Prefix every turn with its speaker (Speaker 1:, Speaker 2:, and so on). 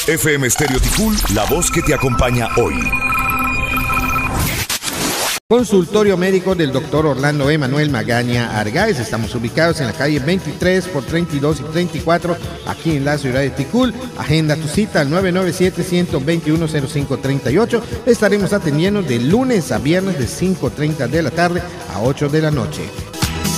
Speaker 1: FM Estéreo Ticul, la voz que te acompaña hoy.
Speaker 2: Consultorio médico del doctor Orlando Emanuel Magaña Argáez. Estamos ubicados en la calle 23 por 32 y 34, aquí en la ciudad de Ticul. Agenda tu cita al 997-121-0538. Estaremos atendiendo de lunes a viernes de 5:30 de la tarde a 8 de la noche.